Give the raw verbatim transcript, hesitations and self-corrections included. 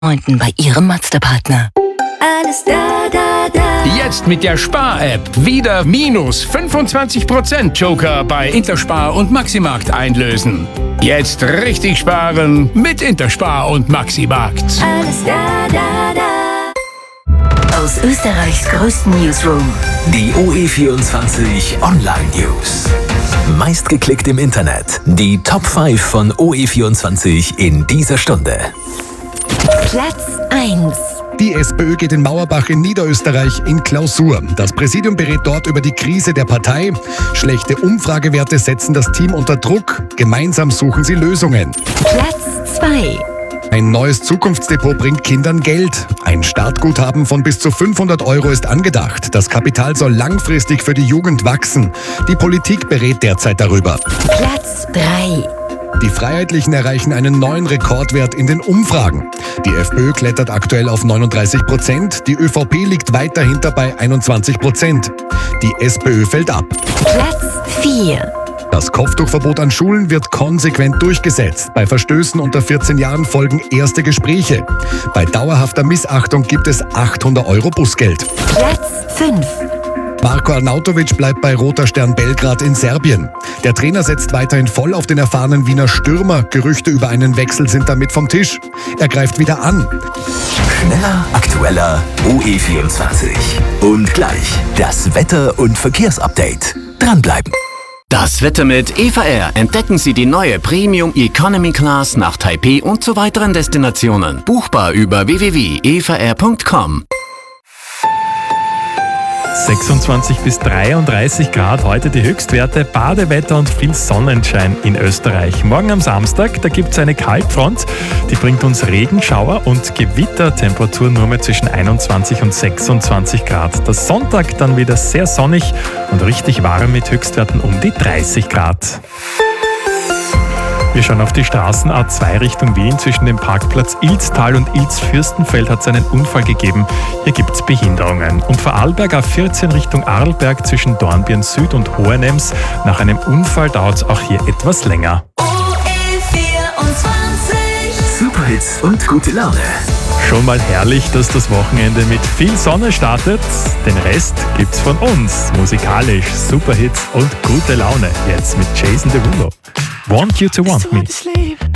Freunden bei Ihrem Mazda-Partner. Alles da, da, da. Jetzt mit der Spar-App wieder minus fünfundzwanzig Prozent Joker bei Interspar und Maximarkt einlösen. Jetzt richtig sparen mit Interspar und Maximarkt. Alles da, da, da. Aus Österreichs größten Newsroom. Die O E vierundzwanzig Online News. Meistgeklickt im Internet. Die Top fünf von O E vierundzwanzig in dieser Stunde. Platz eins. Die SPÖ geht in Mauerbach in Niederösterreich in Klausur. Das Präsidium berät dort über die Krise der Partei. Schlechte Umfragewerte setzen das Team unter Druck. Gemeinsam suchen sie Lösungen. Platz zwei. Ein neues Zukunftsdepot bringt Kindern Geld. Ein Startguthaben von bis zu fünfhundert Euro ist angedacht. Das Kapital soll langfristig für die Jugend wachsen. Die Politik berät derzeit darüber. Platz drei. Die Freiheitlichen erreichen einen neuen Rekordwert in den Umfragen. Die FPÖ klettert aktuell auf neununddreißig Prozent, die ÖVP liegt weit dahinter bei einundzwanzig Prozent. Die SPÖ fällt ab. Platz vier. Das Kopftuchverbot an Schulen wird konsequent durchgesetzt. Bei Verstößen unter vierzehn Jahren folgen erste Gespräche. Bei dauerhafter Missachtung gibt es achthundert Euro Bußgeld. Platz fünf. Marko Arnautovic bleibt bei Roter Stern Belgrad in Serbien. Der Trainer setzt weiterhin voll auf den erfahrenen Wiener Stürmer. Gerüchte über einen Wechsel sind damit vom Tisch. Er greift wieder an. Schneller, aktueller O E vierundzwanzig. Und gleich das Wetter- und Verkehrsupdate. Dranbleiben. Das Wetter mit E V R. Entdecken Sie die neue Premium Economy Class nach Taipei und zu weiteren Destinationen. Buchbar über w w w punkt e v r punkt com. sechsundzwanzig bis dreiunddreißig Grad, heute die Höchstwerte, Badewetter und viel Sonnenschein in Österreich. Morgen am Samstag, da gibt es eine Kaltfront, die bringt uns Regenschauer und Gewitter, Temperatur nur mehr zwischen einundzwanzig und sechsundzwanzig Grad. Das Sonntag dann wieder sehr sonnig und richtig warm mit Höchstwerten um die dreißig Grad. Wir schauen auf die Straßen A zwei Richtung Wien. Zwischen dem Parkplatz Ilztal und Ilz-Fürstenfeld hat es einen Unfall gegeben. Hier gibt es Behinderungen. Und Vorarlberg A vierzehn Richtung Arlberg zwischen Dornbirn Süd und Hohenems. Nach einem Unfall dauert es auch hier etwas länger. O E vierundzwanzig. Superhits und gute Laune. Schon mal herrlich, dass das Wochenende mit viel Sonne startet. Den Rest gibt's von uns. Musikalisch, Superhits und gute Laune. Jetzt mit Jason Derulo. Want You to Want Me.